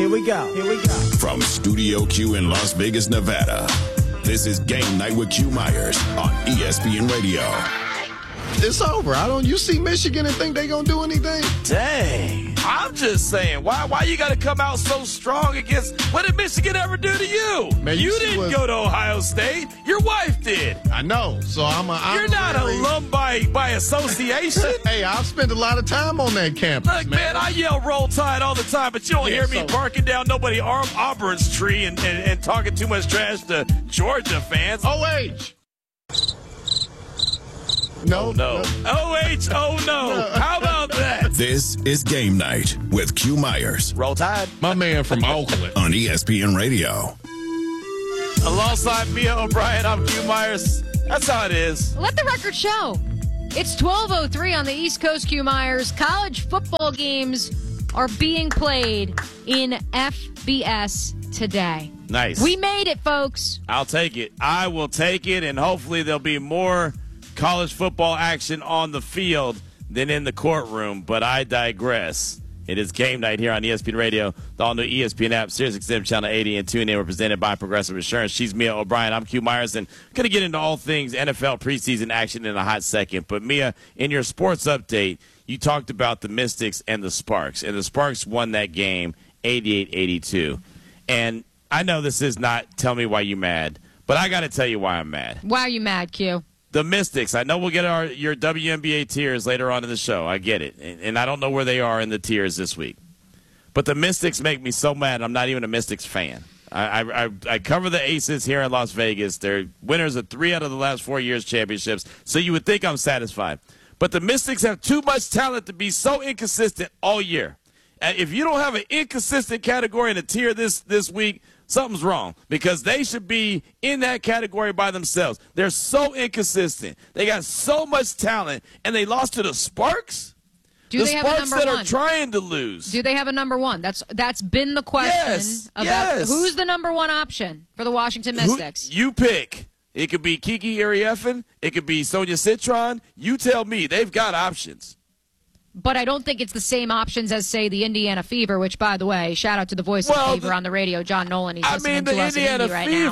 Here we go. From Studio Q in Las Vegas, Nevada, this is Game Night with Q Myers on ESPN Radio. It's over. You see Michigan and think they gonna do anything? Dang. I'm just saying, why you got to come out so strong against, what did Michigan ever do to you? Man, you didn't go to Ohio State. Your wife did. I know. So You're not an alum by association. Hey, I've spent a lot of time on that campus. Look, man, I yell Roll Tide all the time, but you don't hear me barking down Auburn's tree and talking too much trash to Georgia fans. OH. No. OH, oh no. How about that? This is Game Night with Q Myers. Roll Tide. My man from Oakland. On ESPN Radio. Alongside Mia O'Brien, I'm Q Myers. That's how it is. Let the record show. It's 12:03 on the East Coast, Q Myers. College football games are being played in FBS today. Nice. We made it, folks. I'll take it. I will take it, and hopefully there'll be more college football action on the field than in the courtroom, but I digress. It is Game Night here on ESPN Radio, the all-new ESPN app, SiriusXM Channel 80, and TuneIn. We're presented by Progressive Insurance. She's Mia O'Brien. I'm Q Myers, and going to get into all things NFL preseason action in a hot second. But, Mia, in your sports update, you talked about the Mystics and the Sparks, and the Sparks won that game 88-82. And I know this is not tell me why you mad, but I got to tell you why I'm mad. Why are you mad, Q? The Mystics, I know we'll get your WNBA tiers later on in the show. I get it. And I don't know where they are in the tiers this week. But the Mystics make me so mad, I'm not even a Mystics fan. I cover the Aces here in Las Vegas. They're winners of 3 out of the last 4 years championships, so you would think I'm satisfied. But the Mystics have too much talent to be so inconsistent all year. If you don't have an inconsistent category in a tier this week, something's wrong, because they should be in that category by themselves. They're so inconsistent. They got so much talent, and they lost to the Sparks? Do they have a number one? The Sparks that are trying to lose. Do they have a number one? That's been the question about who's the number one option for the Washington Mystics. You pick. It could be Kiki Arieffin. It could be Sonia Citron. You tell me. They've got options. But I don't think it's the same options as, say, the Indiana Fever, which, by the way, shout out to the voice of Fever on the radio, John Nolan. He's listening to us in Indy right now.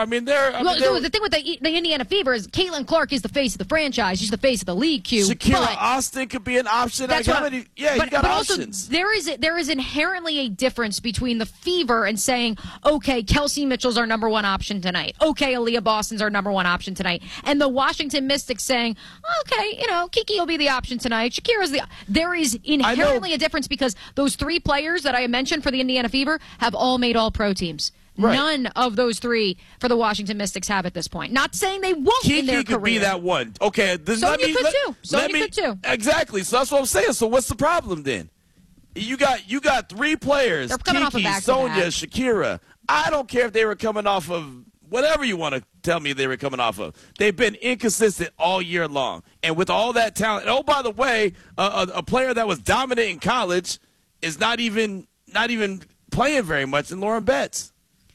The thing with the Indiana Fever is Caitlin Clark is the face of the franchise. She's the face of the league, Q. Shakira Austin could be an option. That's you got options. Also, there is inherently a difference between the Fever and saying, okay, Kelsey Mitchell's our number one option tonight. Okay, Aaliyah Boston's our number one option tonight. And the Washington Mystics saying, okay, Kiki will be the option tonight. Shakira's the There is inherently a difference because those 3 players that I mentioned for the Indiana Fever have all made all-pro teams. Right. None of those 3 for the Washington Mystics have at this point. Not saying they won't in their career. Kiki could be that one. Okay. Sonya could too. Exactly. So that's what I'm saying. So what's the problem then? You got 3 players. They're coming off of back-to-back. Sonya, Shakira. I don't care if they were coming off of whatever you want to tell me they were coming off of. They've been inconsistent all year long. And with all that talent, oh, by the way, a player that was dominant in college is not even playing very much in Lauren Betts.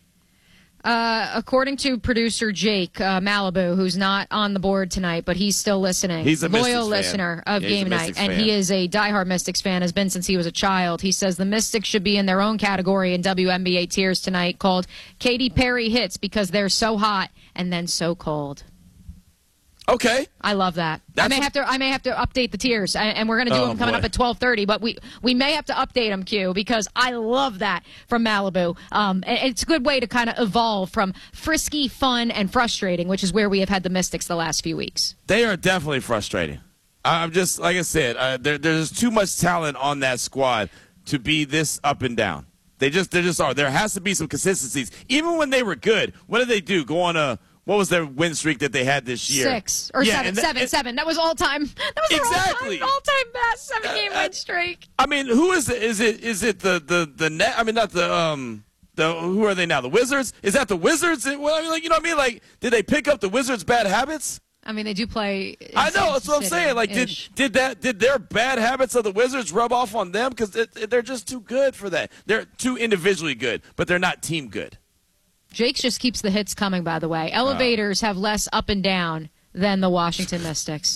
According to producer Jake Malibu, who's not on the board tonight, but he's still listening. He's a loyal listener of Game Night, and he is a diehard Mystics fan, has been since he was a child. He says the Mystics should be in their own category in WNBA tiers tonight called Katy Perry hits because they're so hot and then so cold. Okay, I love that. I may have to update the tiers, and we're going to do them coming up at 12:30. But we may have to update them, Q, because I love that from Malibu. It's a good way to kind of evolve from frisky, fun, and frustrating, which is where we have had the Mystics the last few weeks. They are definitely frustrating. I'm just like I said, there's too much talent on that squad to be this up and down. They just are. There has to be some consistencies. Even when they were good, what did they do? Go on a what was their win streak that they had this year? 6 or 7. That was all time. That was exactly all time best 7-game win streak. I mean, who is it? Is it the net? I mean, not the who are they now? The Wizards? Is that the Wizards? Well, I mean, like, you know what I mean? Like, did they pick up the Wizards' bad habits? I mean, they do play. I know, that's what I'm saying. Like, did their bad habits of the Wizards rub off on them? Because they're just too good for that. They're too individually good, but they're not team good. Jake just keeps the hits coming, by the way. Elevators have less up and down than the Washington Mystics.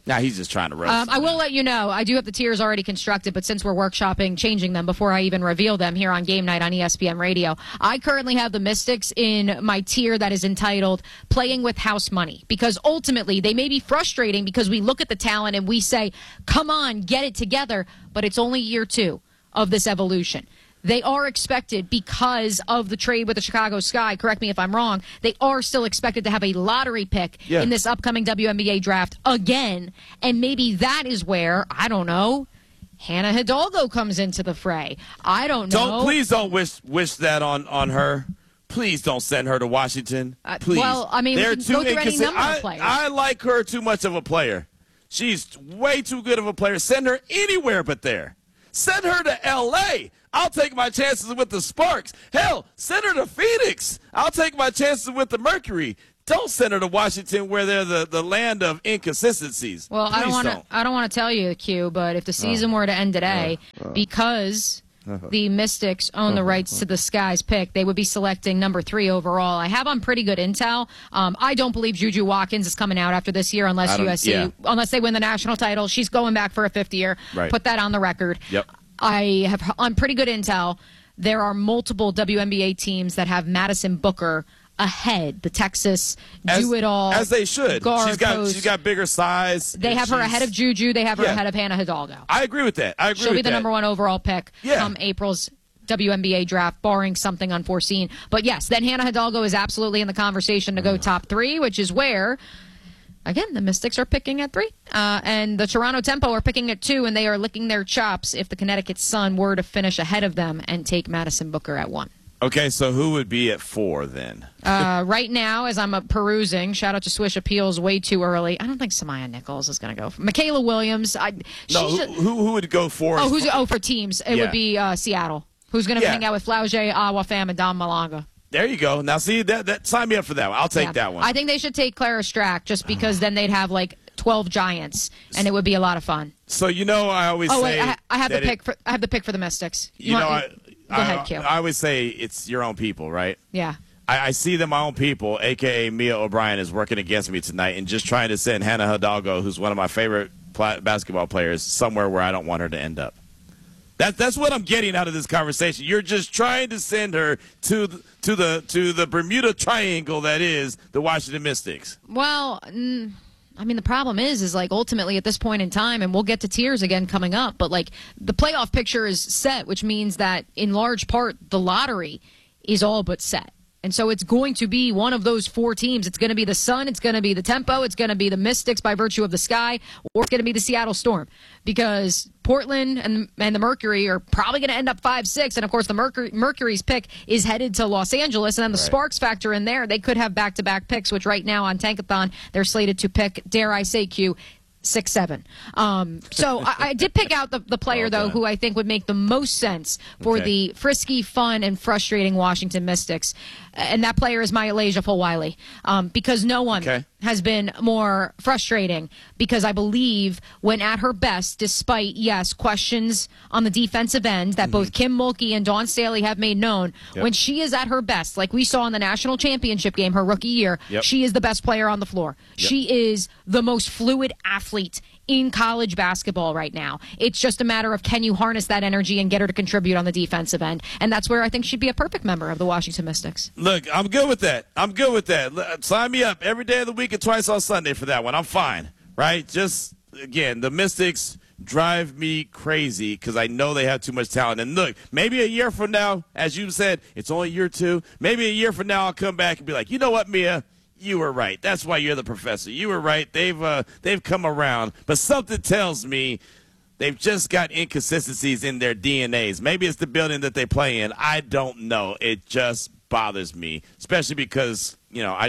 Nah, he's just trying to roast. I will let you know, I do have the tiers already constructed, but since we're workshopping changing them before I even reveal them here on Game Night on ESPN Radio, I currently have the Mystics in my tier that is entitled Playing with House Money, because ultimately they may be frustrating because we look at the talent and we say, come on, get it together, but it's only year 2 of this evolution. They are expected, because of the trade with the Chicago Sky, correct me if I'm wrong, they are still expected to have a lottery pick in this upcoming WNBA draft again. And maybe that is where, I don't know, Hannah Hidalgo comes into the fray. I don't know. Please don't wish that on her. Please don't send her to Washington. Please. Well, I mean, we can go through any number of players. I like her too much of a player. She's way too good of a player. Send her anywhere but there. Send her to L.A. I'll take my chances with the Sparks. Hell, send her to Phoenix. I'll take my chances with the Mercury. Don't send her to Washington, where they're the land of inconsistencies. Well, Please I don't want to tell you, Q, but if the season were to end today, because the Mystics own the rights to the Sky's pick, they would be selecting number 3 overall. I have on pretty good intel. I don't believe Juju Watkins is coming out after this year unless unless they win the national title. She's going back for a 5th year. Right. Put that on the record. Yep. I have on pretty good intel. There are multiple WNBA teams that have Madison Booker ahead. The Texas do-it-all. As they should. She's got bigger size. They have her ahead of Juju. They have her ahead of Hannah Hidalgo. I agree with that. She'll be the number 1 overall pick come April's WNBA draft, barring something unforeseen. But yes, then Hannah Hidalgo is absolutely in the conversation to go top 3, which is where, again, the Mystics are picking at 3. And the Toronto Tempo are picking at 2, and they are licking their chops if the Connecticut Sun were to finish ahead of them and take Madison Booker at 1. Okay, so who would be at 4 then? Right now, as I'm perusing, shout out to Swish Appeals, way too early. I don't think Samaya Nichols is going to go. Michaela Williams. Who would go 4? For teams? It would be Seattle. Who's going to hang out with Flaugier, Awafam, and Dom Malanga. There you go. Now, see, that sign me up for that one. I'll take that one. I think they should take Clara Strack, just because then they'd have like 12 giants, and it would be a lot of fun. So I always say. I have the pick. I have the pick for the Mystics. Go ahead, Q. I always say it's your own people, right? Yeah. I see that my own people, a.k.a. Mia O'Brien, is working against me tonight and just trying to send Hannah Hidalgo, who's one of my favorite basketball players, somewhere where I don't want her to end up. That's what I'm getting out of this conversation. You're just trying to send her to the Bermuda Triangle that is the Washington Mystics. Well, I mean, the problem is like ultimately at this point in time, and we'll get to tiers again coming up, but like the playoff picture is set, which means that in large part the lottery is all but set. And so it's going to be one of those 4 teams. It's going to be the Sun, it's going to be the Tempo, it's going to be the Mystics by virtue of the Sky, or it's going to be the Seattle Storm. Because Portland and the Mercury are probably going to end up 5-6. And, of course, the Mercury's pick is headed to Los Angeles. And then the Sparks factor in there. They could have back-to-back picks, which right now on Tankathon, they're slated to pick, dare I say, Q, 6-7. So I did pick out the player, though, who I think would make the most sense for the frisky, fun, and frustrating Washington Mystics. And that player is Myalasia Fulwiley. Because no one has been more frustrating, because I believe when at her best, despite, yes, questions on the defensive end that both Kim Mulkey and Dawn Staley have made known, when she is at her best, like we saw in the national championship game her rookie year, she is the best player on the floor. She is the most fluid athlete in college basketball right now. It's just a matter of, can you harness that energy and get her to contribute on the defensive end? And that's where I think she'd be a perfect member of the Washington Mystics. Look, I'm good with that. Sign me up every day of the week and twice on Sunday for that one. I'm fine, right? Just, again, the Mystics drive me crazy because I know they have too much talent. And look, maybe a year from now, as you said, it's only year 2. Maybe a year from now I'll come back and be like, you know what, Mia? You were right. That's why you're the professor. You were right. They've come around. But something tells me they've just got inconsistencies in their DNAs. Maybe it's the building that they play in. I don't know. It just bothers me, especially because,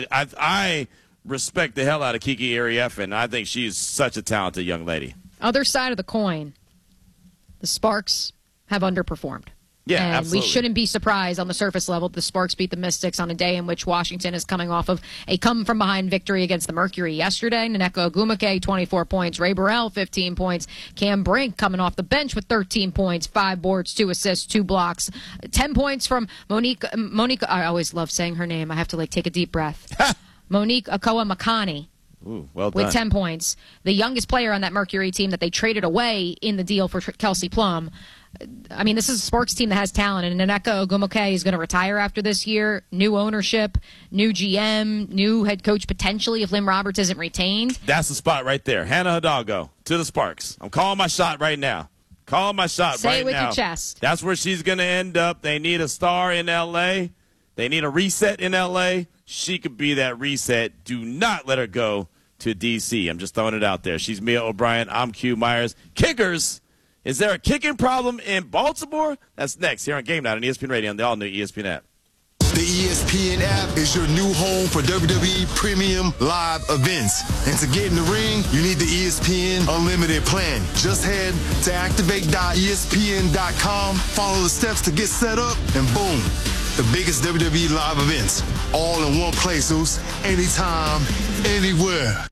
I respect the hell out of Kiki Arief, and I think she's such a talented young lady. Other side of the coin, the Sparks have underperformed. Yeah, and absolutely. We shouldn't be surprised on the surface level that the Sparks beat the Mystics on a day in which Washington is coming off of a come-from-behind victory against the Mercury yesterday. Nneka Ogwumike, 24 points. Ray Burrell, 15 points. Cam Brink coming off the bench with 13 points, 5 boards, 2 assists, 2 blocks. 10 points from Monique. I always love saying her name. I have to, take a deep breath. Monique Akoa Makani. Ooh, well done. With 10 points. The youngest player on that Mercury team that they traded away in the deal for Kelsey Plum. I mean, this is a Sparks team that has talent, and Nneka Ogwumike is going to retire after this year. New ownership, new GM, new head coach potentially if Lynn Roberts isn't retained. That's the spot right there. Hannah Hidalgo to the Sparks. I'm calling my shot right now. Calling my shot Say right it with now. your chest. That's where she's going to end up. They need a star in L.A. They need a reset in L.A. She could be that reset. Do not let her go to D.C. I'm just throwing it out there. She's Mia O'Brien. I'm Q Myers. Kickers. Is there a kicking problem in Baltimore? That's next here on Game Night on ESPN Radio and the all-new ESPN app. The ESPN app is your new home for WWE Premium Live events. And to get in the ring, you need the ESPN Unlimited plan. Just head to activate.espn.com, follow the steps to get set up, and boom, the biggest WWE live events, all in one place, anytime, anywhere.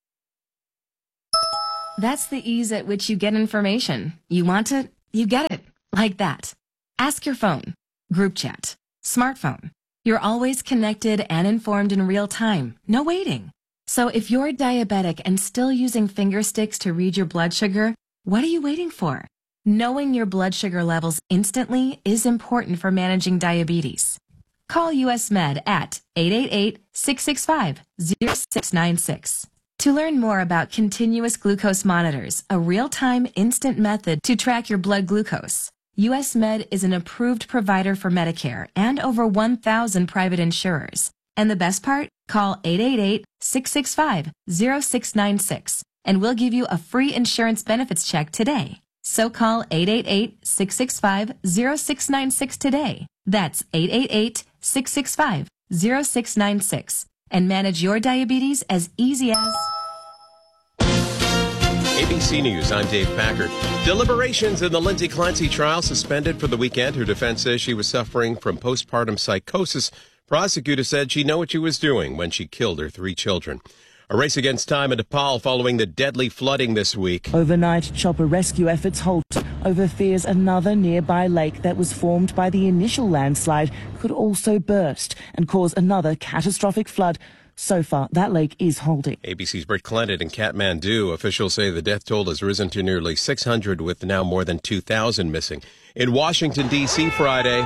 That's the ease at which you get information. You want it, you get it. Like that. Ask your phone. Group chat. Smartphone. You're always connected and informed in real time. No waiting. So if you're diabetic and still using finger sticks to read your blood sugar, what are you waiting for? Knowing your blood sugar levels instantly is important for managing diabetes. Call US Med at 888-665-0696. To learn more about continuous glucose monitors, a real-time instant method to track your blood glucose, US Med is an approved provider for Medicare and over 1,000 private insurers. And the best part? Call 888-665-0696 and we'll give you a free insurance benefits check today. So call 888-665-0696 today. That's 888-665-0696 and manage your diabetes as easy as... ABC News, I'm Dave Packard. Deliberations in the Lindsay Clancy trial suspended for the weekend. Her defense says she was suffering from postpartum psychosis. Prosecutor said she knew what she was doing when she killed her 3 children. A race against time in Nepal following the deadly flooding this week. Overnight chopper rescue efforts halted over fears another nearby lake that was formed by the initial landslide could also burst and cause another catastrophic flood. So far, that lake is holding. ABC's Britt Clendet in Kathmandu. Officials say the death toll has risen to nearly 600 with now more than 2,000 missing. In Washington, D.C. Friday,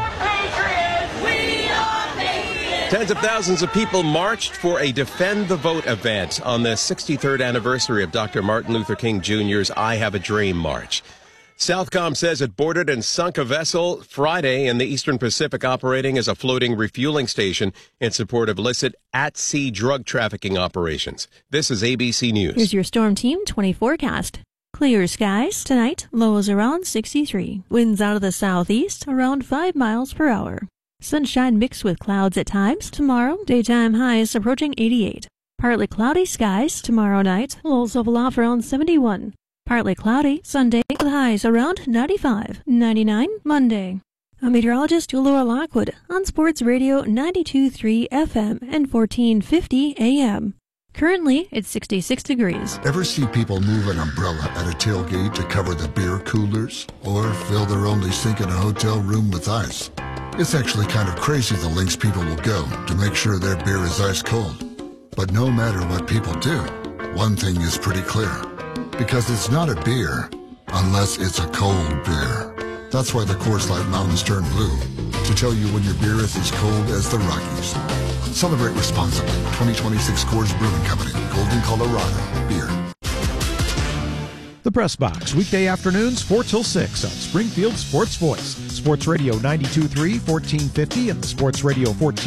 tens of thousands of people marched for a Defend the Vote event on the 63rd anniversary of Dr. Martin Luther King Jr.'s I Have a Dream March. Southcom says it boarded and sunk a vessel Friday in the Eastern Pacific operating as a floating refueling station in support of illicit at-sea drug trafficking operations. This is ABC News. Here's your Storm Team 20 forecast. Clear skies tonight, lows around 63. Winds out of the southeast around 5 miles per hour. Sunshine mixed with clouds at times. Tomorrow, daytime highs approaching 88. Partly cloudy skies tomorrow night, lows level off around 71. Partly cloudy Sunday with highs around 95. 99 Monday. I'm meteorologist Laura Lockwood on Sports Radio 92.3 FM and 1450 AM. Currently, it's 66 degrees. Ever see people move an umbrella at a tailgate to cover the beer coolers? Or fill their only sink in a hotel room with ice? It's actually kind of crazy the lengths people will go to make sure their beer is ice cold. But no matter what people do, one thing is pretty clear. Because it's not a beer unless it's a cold beer. That's why the Coors Light Mountains turn blue, to tell you when your beer is as cold as the Rockies. Celebrate responsibly. 2026 Coors Brewing Company, Golden, Colorado. Beer. The Press Box, weekday afternoons 4 till 6 on Springfield Sports Voice. Sports Radio 92.3, 1450, and the Sports Radio 14.